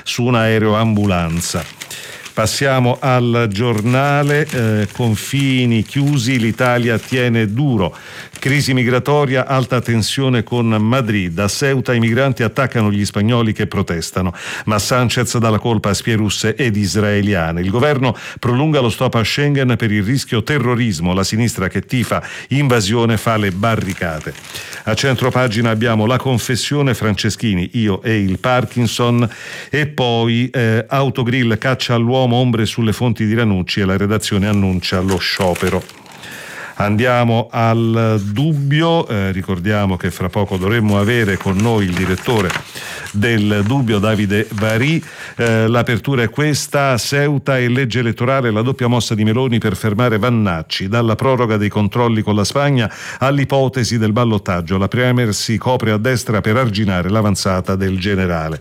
su un aereo ambulanza. Passiamo al giornale, confini chiusi, l'Italia tiene duro. Crisi migratoria, alta tensione con Madrid. A Ceuta i migranti attaccano gli spagnoli che protestano, ma Sanchez dà la colpa a spie russe ed israeliane. Il governo prolunga lo stop a Schengen per il rischio terrorismo. La sinistra che tifa invasione fa le barricate. A centropagina abbiamo la confessione Franceschini, io e il Parkinson, e poi Autogrill caccia all'uomo, ombre sulle fonti di Ranucci, e la redazione annuncia lo sciopero. Andiamo al Dubbio, ricordiamo che fra poco dovremmo avere con noi il direttore del Dubbio, Davide Varì. L'apertura è questa: Ceuta e legge elettorale, la doppia mossa di Meloni per fermare Vannacci, dalla proroga dei controlli con la Spagna all'ipotesi del ballottaggio. La Premier si copre a destra per arginare l'avanzata del generale.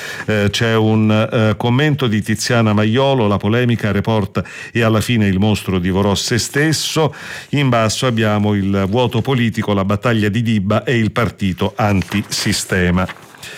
C'è un commento di Tiziana Maiolo, la polemica, report e alla fine il mostro divorò se stesso. In basso abbiamo il vuoto politico, la battaglia di Dibba e il partito antisistema.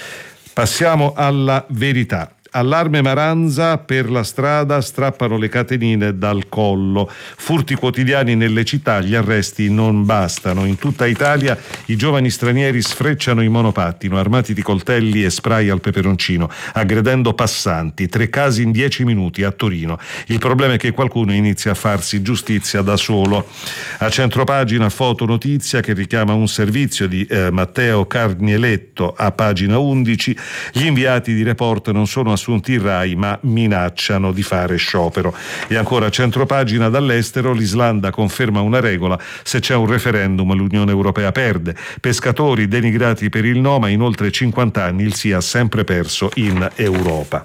Passiamo alla Verità. Allarme Maranza, per la strada strappano le catenine dal collo. Furti quotidiani nelle città, gli arresti non bastano. In tutta Italia i giovani stranieri sfrecciano in monopattino, armati di coltelli e spray al peperoncino, aggredendo passanti. 3 casi in 10 minuti a Torino. Il problema è che qualcuno inizia a farsi giustizia da solo. A centropagina fotonotizia che richiama un servizio di Matteo Carnieletto a pagina 11. Gli inviati di Report non sono assunti in Rai ma minacciano di fare sciopero. E ancora centropagina dall'estero, l'Islanda conferma una regola: se c'è un referendum l'Unione Europea perde. Pescatori denigrati per il no, ma in oltre 50 anni il sì ha sempre perso in Europa.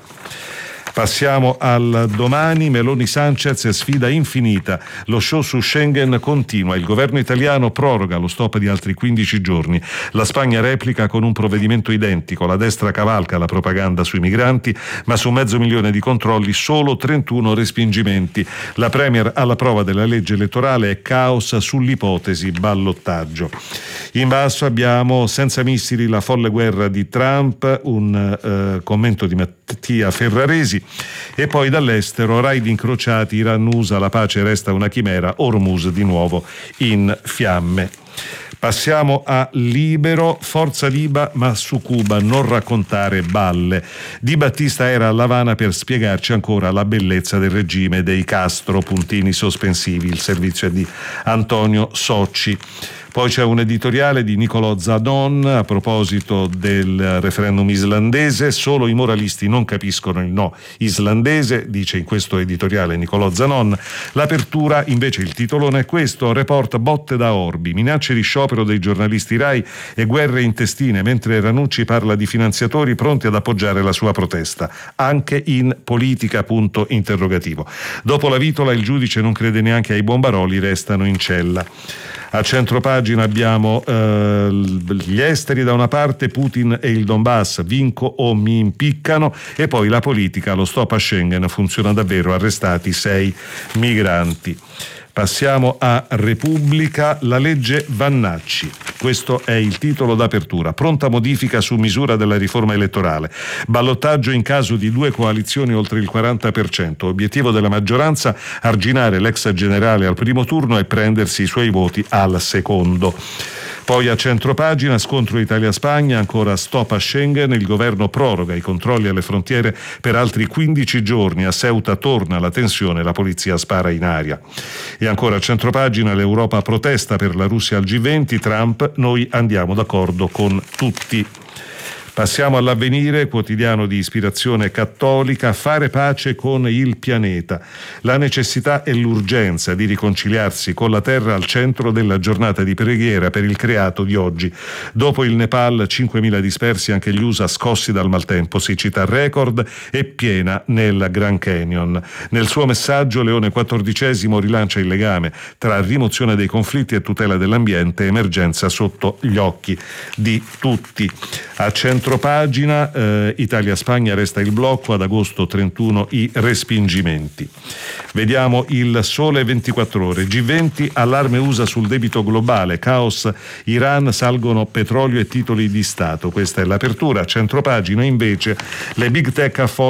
Passiamo al Domani. Meloni Sanchez, sfida infinita. Lo show su Schengen continua. Il governo italiano proroga lo stop di altri 15 giorni. La Spagna replica con un provvedimento identico. La destra cavalca la propaganda sui migranti, ma su 500.000 di controlli solo 31 respingimenti. La Premier alla prova della legge elettorale e caos sull'ipotesi ballottaggio. In basso abbiamo senza missili la folle guerra di Trump, un commento di Mattia Ferraresi. E poi dall'estero, raid incrociati Iran-USA, la pace resta una chimera, Hormuz di nuovo in fiamme. Passiamo a Libero. Forza Liba, ma su Cuba non raccontare balle. Di Battista era a L'Avana per spiegarci ancora la bellezza del regime dei Castro, puntini sospensivi. Il servizio è di Antonio Socci. Poi c'è un editoriale di Nicolò Zadon a proposito del referendum islandese. Solo i moralisti non capiscono il no islandese, dice in questo editoriale Nicolò Zanon. L'apertura invece, il titolone è questo: report botte da Orbi, minacce di sciopero dei giornalisti Rai e guerre intestine, mentre Ranucci parla di finanziatori pronti ad appoggiare la sua protesta, anche in politica, punto interrogativo. Dopo la vitola il giudice non crede neanche ai bombaroli, restano in cella. A centropagina abbiamo gli esteri da una parte, Putin e il Donbass, vinco o mi impiccano, e poi la politica, lo stop a Schengen funziona davvero, arrestati 6 migranti. Passiamo a Repubblica. La legge Vannacci, questo è il titolo d'apertura. Pronta modifica su misura della riforma elettorale. Ballottaggio in caso di 2 coalizioni oltre il 40%. Obiettivo della maggioranza: arginare l'ex generale al primo turno e prendersi i suoi voti al secondo. Poi a centropagina, scontro Italia-Spagna, ancora stop a Schengen, il governo proroga i controlli alle frontiere per altri 15 giorni, a Ceuta torna la tensione, la polizia spara in aria. E ancora a centropagina, l'Europa protesta per la Russia al G20, Trump, noi andiamo d'accordo con tutti. Passiamo all'Avvenire, quotidiano di ispirazione cattolica. Fare pace con il pianeta. La necessità e l'urgenza di riconciliarsi con la terra al centro della giornata di preghiera per il creato di oggi. Dopo il Nepal, 5.000 dispersi, anche gli USA scossi dal maltempo, siccità record e piena nel Grand Canyon. Nel suo messaggio Leone XIV rilancia il legame tra rimozione dei conflitti e tutela dell'ambiente, emergenza sotto gli occhi di tutti. A centropagina, Italia-Spagna resta il blocco, ad agosto 31 i respingimenti. Vediamo il Sole 24 Ore. G20, allarme USA sul debito globale, caos Iran, salgono petrolio e titoli di Stato. Questa è l'apertura. A centropagina invece le big tech